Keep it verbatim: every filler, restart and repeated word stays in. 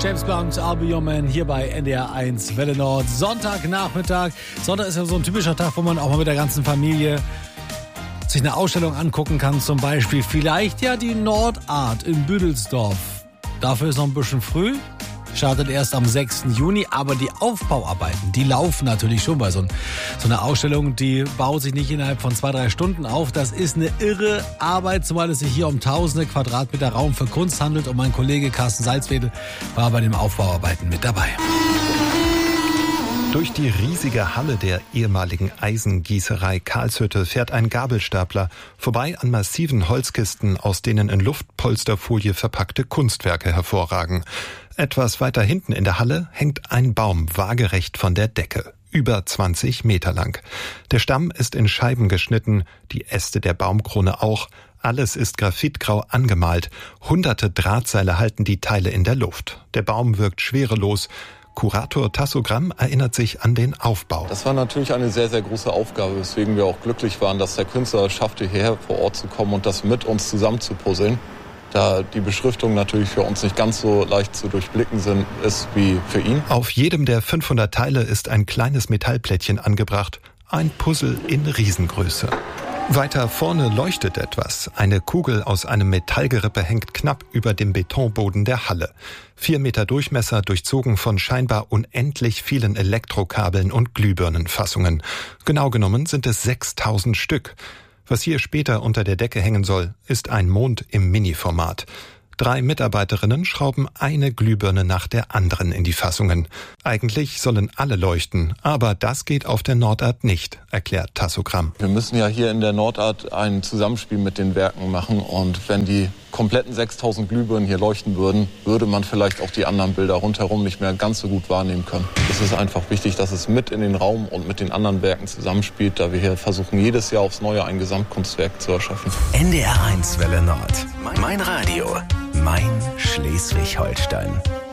James Blunt, I'll Be Your Man, hier bei N D R eins Welle Nord. Sonntagnachmittag. Sonntag ist ja so ein typischer Tag, wo man auch mal mit der ganzen Familie sich eine Ausstellung angucken kann. Zum Beispiel vielleicht ja die Nordart in Büdelsdorf. Dafür ist noch ein bisschen früh. Startet erst am sechsten Juni, aber die Aufbauarbeiten, die laufen natürlich schon bei so, ein, so einer Ausstellung, die baut sich nicht innerhalb von zwei, drei Stunden auf. Das ist eine irre Arbeit, zumal es sich hier um tausende Quadratmeter Raum für Kunst handelt und mein Kollege Carsten Salzwedel war bei den Aufbauarbeiten mit dabei. Durch die riesige Halle der ehemaligen Eisengießerei Karlshütte fährt ein Gabelstapler vorbei an massiven Holzkisten, aus denen in Luftpolsterfolie verpackte Kunstwerke hervorragen. Etwas weiter hinten in der Halle hängt ein Baum waagerecht von der Decke, über zwanzig Meter lang. Der Stamm ist in Scheiben geschnitten, die Äste der Baumkrone auch. Alles ist graphitgrau angemalt. Hunderte Drahtseile halten die Teile in der Luft. Der Baum wirkt schwerelos. Kurator Tasso Gramm erinnert sich an den Aufbau. Das war natürlich eine sehr, sehr große Aufgabe, weswegen wir auch glücklich waren, dass der Künstler es schaffte, hierher vor Ort zu kommen und das mit uns zusammen zu puzzeln. Da die Beschriftung natürlich für uns nicht ganz so leicht zu durchblicken sind, ist wie für ihn. Auf jedem der fünfhundert Teile ist ein kleines Metallplättchen angebracht. Ein Puzzle in Riesengröße. Weiter vorne leuchtet etwas. Eine Kugel aus einem Metallgerippe hängt knapp über dem Betonboden der Halle. Vier Meter Durchmesser, durchzogen von scheinbar unendlich vielen Elektrokabeln und Glühbirnenfassungen. Genau genommen sind es sechstausend Stück. Was hier später unter der Decke hängen soll, ist ein Mond im Mini-Format. Drei Mitarbeiterinnen schrauben eine Glühbirne nach der anderen in die Fassungen. Eigentlich sollen alle leuchten, aber das geht auf der Nordart nicht, erklärt Tasso Gramm. Wir müssen ja hier in der Nordart ein Zusammenspiel mit den Werken machen und wenn die kompletten sechstausend Glühbirnen hier leuchten würden, würde man vielleicht auch die anderen Bilder rundherum nicht mehr ganz so gut wahrnehmen können. Es ist einfach wichtig, dass es mit in den Raum und mit den anderen Werken zusammenspielt, da wir hier versuchen, jedes Jahr aufs Neue ein Gesamtkunstwerk zu erschaffen. N D R eins Welle Nord. Mein Radio. Mein Schleswig-Holstein.